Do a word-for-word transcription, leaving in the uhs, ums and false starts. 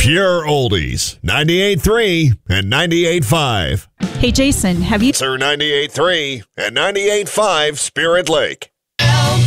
Pure Oldies, ninety-eight point three and ninety-eight point five. Hey, Jason, have you... Sir ninety-eight point three and ninety-eight point five Spirit Lake.